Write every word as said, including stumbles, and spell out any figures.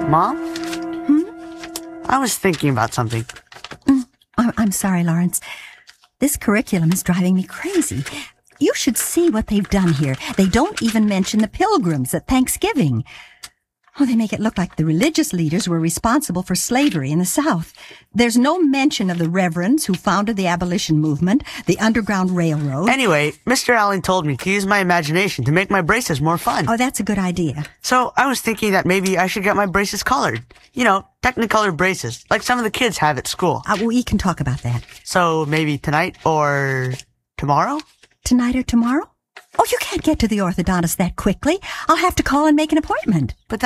Mom? Hmm? I was thinking about something. Mm, I'm, I'm sorry, Lawrence. This curriculum is driving me crazy. You should see what they've done here. They don't even mention the Pilgrims at Thanksgiving. Oh, they make it look like the religious leaders were responsible for slavery in the South. There's no mention of the reverends who founded the abolition movement, the Underground Railroad. Anyway, Mister Allen told me to use my imagination to make my braces more fun. Oh, that's a good idea. So I was thinking that maybe I should get my braces colored. You know, Technicolor braces, like some of the kids have at school. Uh, we can talk about that. So maybe tonight or tomorrow? Tonight or tomorrow? Oh, you can't get to the orthodontist that quickly. I'll have to call and make an appointment. But